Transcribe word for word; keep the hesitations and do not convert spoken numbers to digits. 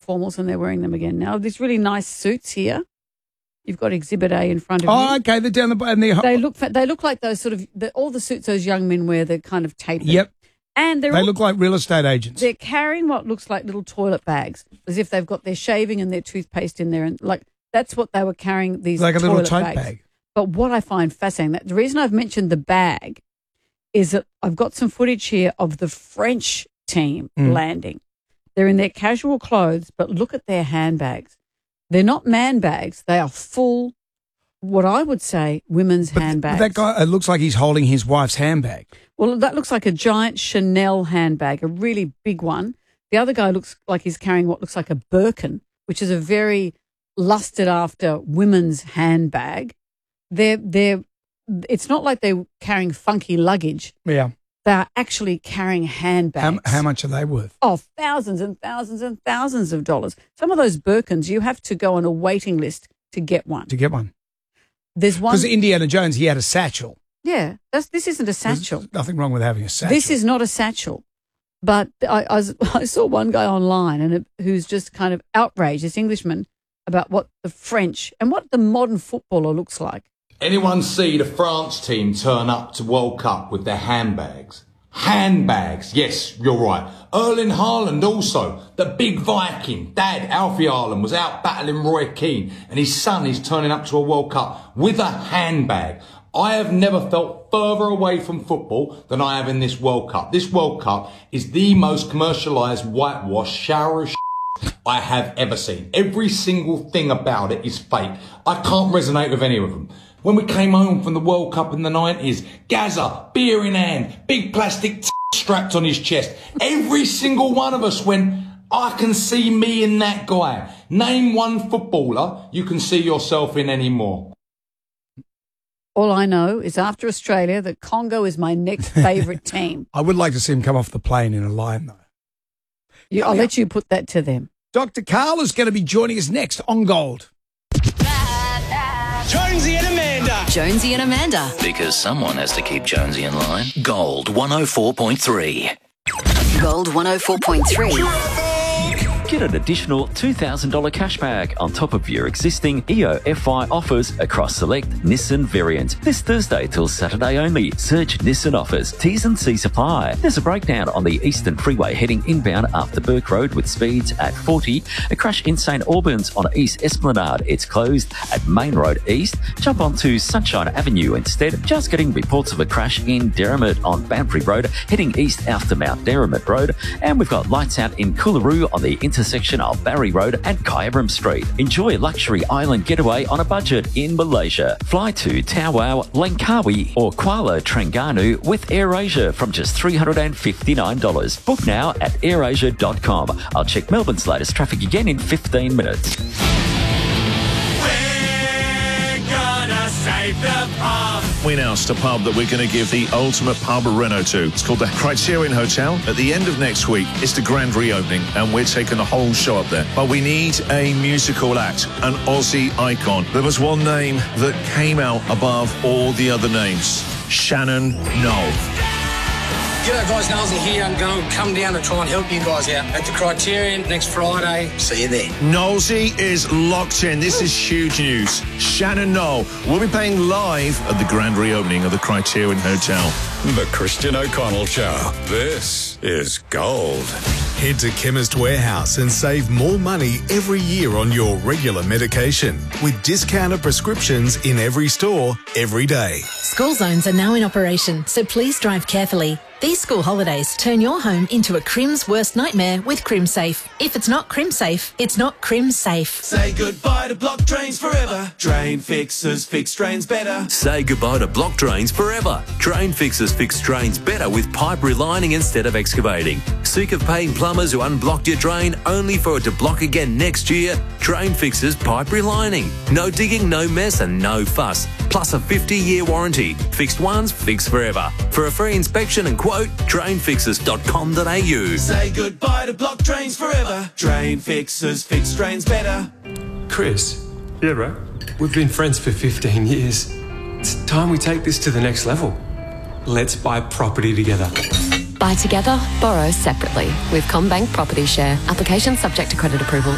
formals and they're wearing them again now. These really nice suits here. You've got Exhibit A in front of you. Oh, okay. They're down the and they're They look fa- they look like those sort of the, all the suits those young men wear. They're kind of tapered. Yep. And they're they all, look like real estate agents. They're carrying what looks like little toilet bags, as if they've got their shaving and their toothpaste in there, and like that's what they were carrying. These like a toilet little tote bags. bag. But what I find fascinating, that the reason I've mentioned the bag is that I've got some footage here of the French team Mm. landing. They're in their casual clothes, but look at their handbags. They're not man bags. They are full, what I would say, women's But handbags. that guy, it looks like he's holding his wife's handbag. Well, that looks like a giant Chanel handbag, a really big one. The other guy looks like he's carrying what looks like a Birkin, which is a very lusted after women's handbag. They're, they're, it's not like they're carrying funky luggage. Yeah. They're actually carrying handbags. How, how much are they worth? Oh, thousands and thousands and thousands of dollars. Some of those Birkins, you have to go on a waiting list to get one. To get one. There's one. Because Indiana Jones, he had a satchel. Yeah, that's, this isn't a satchel. There's nothing wrong with having a satchel. This is not a satchel. But I, I, was, I saw one guy online and it, who's just kind of outraged, this Englishman, about what the French and what the modern footballer looks like. Anyone see the France team turn up to World Cup with their handbags? Handbags, yes, you're right. Erling Haaland also, the big Viking. Dad, Alfie Haaland, was out battling Roy Keane and his son is turning up to a World Cup with a handbag. I have never felt further away from football than I have in this World Cup. This World Cup is the most commercialised whitewash shower of shit I have ever seen. Every single thing about it is fake. I can't resonate with any of them. When we came home from the World Cup in the nineties, Gazza, beer in hand, big plastic t- strapped on his chest. Every single one of us went, I can see me in that guy. Name one footballer you can see yourself in anymore. All I know is after Australia that Congo is my next favourite team. I would like to see him come off the plane in a lion, though. You, I'll let you put that to them. Doctor Carl is going to be joining us next on Gold. Jonesy and Amanda. Jonesy and Amanda. Because someone has to keep Jonesy in line. Gold one oh four point three. Gold one oh four point three. Get an additional two thousand dollars cashback on top of your existing E O F I offers across select Nissan variants. This Thursday till Saturday only. Search Nissan offers. T's and C's apply. There's a breakdown on the Eastern Freeway heading inbound after Burke Road with speeds at forty. A crash in Saint Albans on East Esplanade. It's closed at Main Road East. Jump onto Sunshine Avenue instead. Just getting reports of a crash in Derrimut on Bantry Road heading east after Mount Derrimut Road. And we've got lights out in Coolaroo on the inter intersection of Barry Road and Kyabram Street. Enjoy a luxury island getaway on a budget in Malaysia. Fly to Tawau, Langkawi or Kuala Terengganu with AirAsia from just three hundred fifty-nine dollars. Book now at air asia dot com. I'll check Melbourne's latest traffic again in fifteen minutes. Save the pub. We announced a pub that we're going to give the ultimate pub reno to. It's called the Criterion Hotel. At the end of next week, it's the grand reopening, and we're taking the whole show up there. But we need a musical act, an Aussie icon. There was one name that came out above all the other names. Shannon Noll. G'day guys, Nolsy here. I'm going to come down to try and help you guys out at the Criterion next Friday. See you there. Nolsy is locked in. This is huge news. Shannon Noll will be playing live at the grand reopening of the Criterion Hotel. The Christian O'Connell Show. This is Gold. Head to Chemist Warehouse and save more money every year on your regular medication with discounted prescriptions in every store, every day. School zones are now in operation, so please drive carefully. These school holidays turn your home into a Crim's worst nightmare with CrimSafe. If it's not CrimSafe, it's not CrimSafe. Say goodbye to block drains forever. Drain fixers fix drains better. Say goodbye to block drains forever. Drain fixers fix drains better with pipe relining instead of excavating. Sick of paying plumbers who unblocked your drain only for it to block again next year? Drain fixers pipe relining. No digging, no mess and no fuss. Plus a fifty-year warranty. Fixed once, fixed forever. For a free inspection and quote, drain fixers dot com dot a u. Say goodbye to block drains forever. Drain fixers fix drains better. Chris. Yeah, bro. We've been friends for fifteen years. It's time we take this to the next level. Let's buy property together. Buy together, borrow separately with CommBank Property Share. Application subject to credit approval.